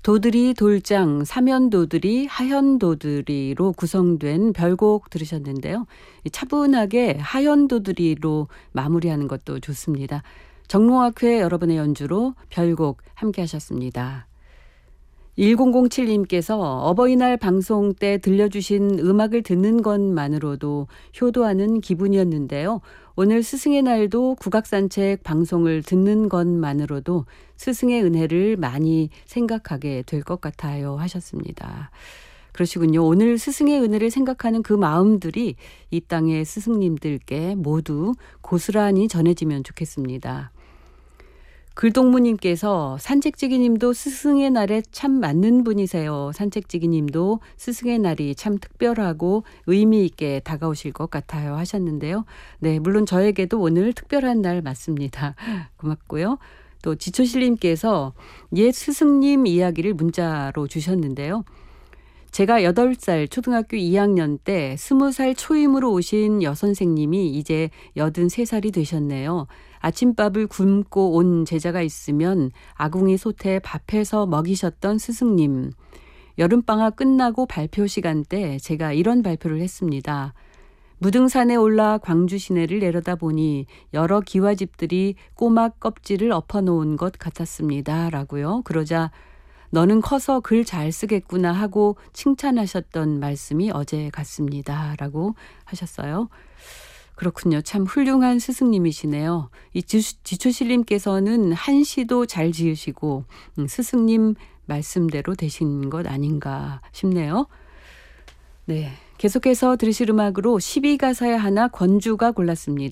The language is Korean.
도드리, 돌장, 사면도드리, 하현도드리로 구성된 별곡 들으셨는데요. 차분하게 하현도드리로 마무리하는 것도 좋습니다. 정롱학회 여러분의 연주로 별곡 함께 하셨습니다. 1007님께서 어버이날 방송 때 들려주신 음악을 듣는 것만으로도 효도하는 기분이었는데요. 오늘 스승의 날도 국악산책 방송을 듣는 것만으로도 스승의 은혜를 많이 생각하게 될 것 같아요 하셨습니다. 그러시군요. 오늘 스승의 은혜를 생각하는 그 마음들이 이 땅의 스승님들께 모두 고스란히 전해지면 좋겠습니다. 글동무님께서 산책지기님도 스승의 날에 참 맞는 분이세요. 산책지기님도 스승의 날이 참 특별하고 의미 있게 다가오실 것 같아요 하셨는데요. 네, 물론 저에게도 오늘 특별한 날 맞습니다. 고맙고요. 또 지초실님께서 옛 스승님 이야기를 문자로 주셨는데요. 제가 8살 초등학교 2학년 때 20살 초임으로 오신 여선생님이 이제 83살이 되셨네요. 아침밥을 굶고 온 제자가 있으면 아궁이 솥에 밥해서 먹이셨던 스승님. 여름방학 끝나고 발표 시간 때 제가 이런 발표를 했습니다. 무등산에 올라 광주 시내를 내려다보니 여러 기와집들이 꼬막 껍질을 엎어놓은 것 같았습니다. 라고요. 그러자 너는 커서 글 잘 쓰겠구나 하고 칭찬하셨던 말씀이 어제 같습니다. 라고 하셨어요. 그렇군요. 참 훌륭한 스승님이시네요. 이 지초실님께서는 한시도 잘 지으시고 스승님 말씀대로 되신 것 아닌가 싶네요. 네, 계속해서 들으실 음악으로 12가사의 하나 권주가 골랐습니다.